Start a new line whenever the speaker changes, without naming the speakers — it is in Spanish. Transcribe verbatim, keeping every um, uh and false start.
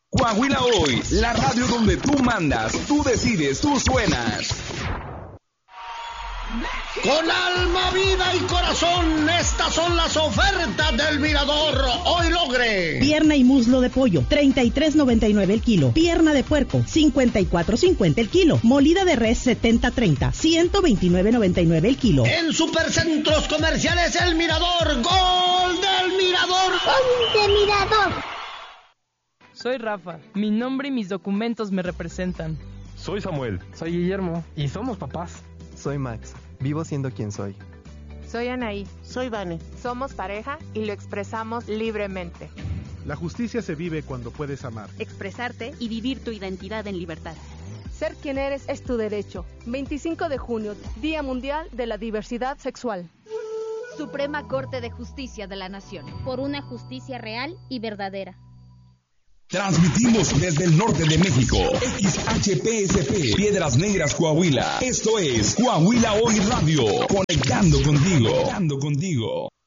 Coahuila Hoy, la radio donde tú mandas, tú decides, tú suenas.
Con alma, vida y corazón, estas son las ofertas del Mirador. Hoy logre.
Pierna y muslo de pollo, treinta y tres noventa y nueve el kilo. Pierna de puerco, cincuenta y cuatro cincuenta el kilo. Molida de res, setenta treinta, ciento veintinueve noventa y nueve el kilo.
En Supercentros Comerciales El Mirador, gol del Mirador.
¡Gol del Mirador!
Soy Rafa, mi nombre y mis documentos me representan.
Soy Samuel.
Soy Guillermo y somos papás.
Soy Max, vivo siendo quien soy.
Soy Anaí.
Soy Vane.
Somos pareja y lo expresamos libremente.
La justicia se vive cuando puedes amar,
expresarte y vivir tu identidad en libertad.
Ser quien eres es tu derecho. veinticinco de junio, Día Mundial de la Diversidad Sexual.
Suprema Corte de Justicia de la Nación.
Por una justicia real y verdadera.
Transmitimos desde el norte de México, X H P S P, Piedras Negras, Coahuila. Esto es Coahuila Hoy Radio, conectando contigo, conectando contigo.